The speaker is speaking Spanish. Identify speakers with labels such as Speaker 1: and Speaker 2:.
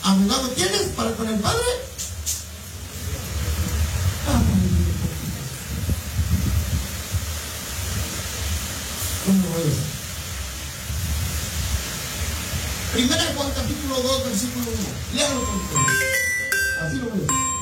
Speaker 1: ¿Abogado tienes para con el Padre? ¿Cómo voy a hacer? Primera de Juan capítulo 2, versículo 1. Léalo conmigo. Así lo voy a hacer.